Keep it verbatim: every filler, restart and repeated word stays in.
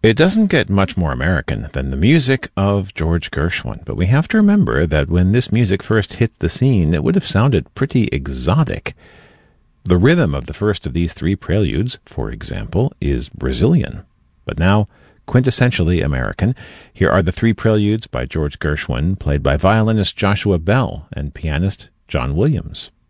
It doesn't get much more American than the music of George Gershwin, but we have to remember that when this music first hit the scene, it would have sounded pretty exotic. The rhythm of the first of these three preludes, for example, is Brazilian, but now quintessentially American. Here are the three preludes by George Gershwin, played by violinist Joshua Bell and pianist John Williams.